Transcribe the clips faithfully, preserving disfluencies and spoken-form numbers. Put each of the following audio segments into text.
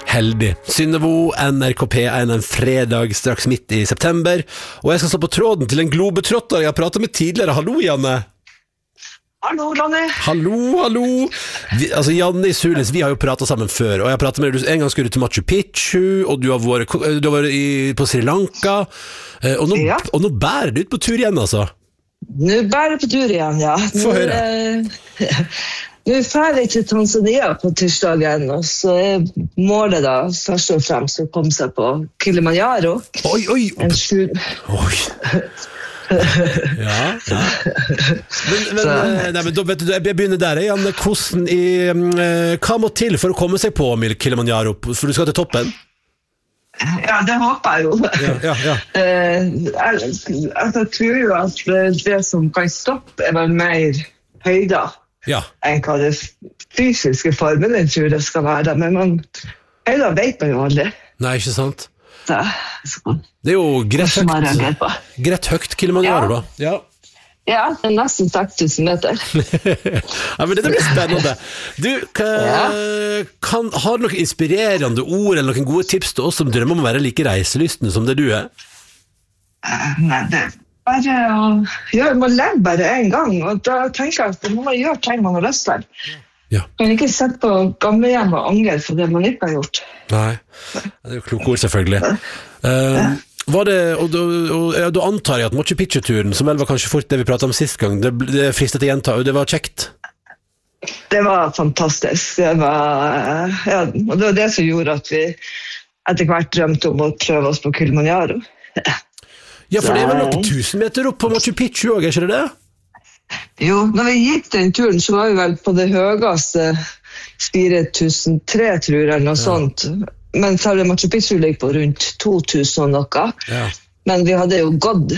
heldig. Synnevo, N R K P en, en fredag straks midt i september, og jeg skal stå på tråden til en globetrotter jeg har pratet med tidligere. Hallo, Janne. Hallo, Ronny. Hallo, hallo. Vi, altså, Janne i Sulis, vi har jo pratet sammen før, og jeg har pratet med deg, en gang skulle du til Machu Picchu, og du har vært, du har vært i, på Sri Lanka, og nå, ja. og nå bærer du ut på tur igjen, altså. Nå bærer jeg på tur igjen, ja. Få høre. Nå, nå er jeg ferdig til Tanzania på tirsdagen, og så er målet da, først og fremst, å komme seg på Kilimanjaro. Oi, oi. En sju... Oi. ja, ja. Men, men, nei, men da, vet du, jeg begynner der, Janne. Hvordan i, hva må til for å komme seg på Kilimanjaro? For du skal til toppen? Ja, det håper jeg jo. Ja, ja, ja. jeg, jeg tror jo at det som kan stoppe er vel mer høyder ja. enn hva det fysiske formen jeg tror det skal være. Men man, høyder vet man jo aldri. Nei, ikke sant? Så, så. Det er jo greit høyt, greit høyt Kilimanjaro, da. Ja. Ja, det er nesten seks tusen meter. ja, men dette blir spennende. Du, kan, ja. kan, har du noen inspirerende ord eller noen gode tips til oss som drømmer om å være like reiselystne som det du er? Uh, nei, det er bare å gjøre, man lever bare en gang, og da tenker jeg at man må gjøre ting man har lyst til. Ja. Man kan ikke sette på gamlehjem og angre for det man ikke har gjort. Nei, det er jo kloke ord selvfølgelig. Uh, ja. Var det, og, og, og, og da antar jeg at Machu Picchu-turen, som vel var kanskje fort det vi pratet om sist gang, det, det fristet til gjenta, og det var kjekt? Det var fantastisk. Det var, ja, og det var det som gjorde at vi etter hvert drømte om å prøve oss på Kilimanjaro. ja, for det er vel noen tusen meter opp på Machu Picchu også, er ikke det det? Jo, når vi gikk den turen, så var vi vel på det høyeste fire tusen tre, tror jeg, eller noe ja. sånt. Men selv Machu Picchu ligger på rundt to tusen og noe. Ja. Men vi hadde jo gått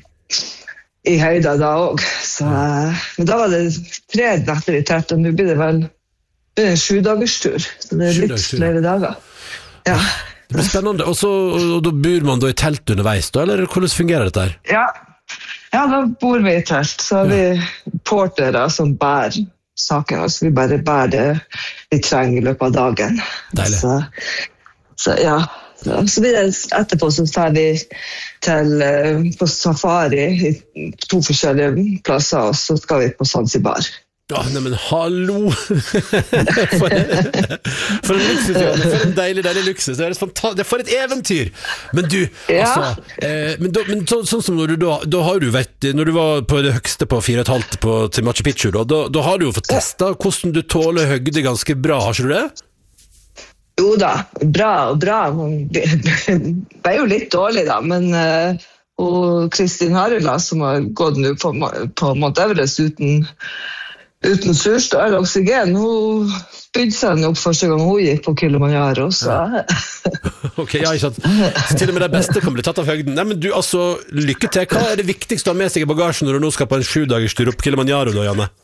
i høyda da også. Så, men da var det tre netter i tett, og nå blir det vel det en sju-dagerstur. Så det er litt flere dager. Ja. Det blir spennende. Og, så, og da bor man da i telt underveis, da, eller hvordan fungerer dette her? Ja, ja da bor vi i telt. Så har vi portere som bærer saken, så vi bare bærer det vi trenger i løpet av dagen. Deilig. Så, Så ja, så blir det etterpå så tar vi til, uh, på safari i to forskjellige plasser, og så skal vi på Zanzibar. Ja, nei, men hallo! for, for en luksus, ja. For en deilig, deilig luksus. Det er, fanta- det er for et eventyr! Men du, ja. altså, eh, men, da, men så, sånn som når du da, da har du vært, når du var på det høgste på fire og et halvt på, til Machu Picchu, da, da, da har du jo fått testet hvordan du tåler høgde ganske bra, har ikke du det? Jo da, bra og bra. Det er jo litt dårlig da, men uh, og Kristin Harila, som har gått nå på, på Mount Everest uten, uten surstoff eller oksygen, hun spydde seg opp første gang hun gikk på Kilimanjaro. Så. ok, ja, ikke sant. Så til og med det beste kan bli tatt av høgden. Nei, men du, altså, lykke til. Hva er det viktigste å ha med seg i bagasjen når du nå skal på en sju-dagers tur opp Kilimanjaro, da, Janne?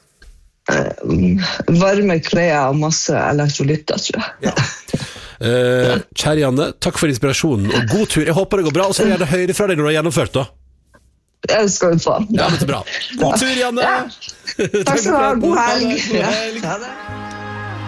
Uh, varme klær og masse elektrolytter, tror jeg. Ja. Uh, kjære Janne, takk for inspirasjonen og god tur. Jeg håper det går bra, og så vil jeg gjerne høre fra deg når du har gjennomført da. Jeg skal jo få. Ja, det er bra. God tur, Janne! Ja. Takk skal du ha, god helg. God helg. Ja. Ja, det.